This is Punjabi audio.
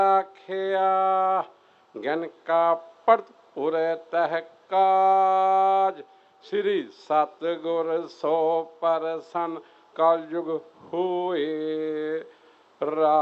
ਆਖਿਆ ਗਿਨ ਕਾ ਪੜਤ ਉਰੇ ਤਹਿ ਕਾਜ। ਸ੍ਰੀ ਸਤਿਗੁਰ ਸੋ ਪ੍ਰਸੰਨ ਕਲਯੁਗ ਹੋਏ।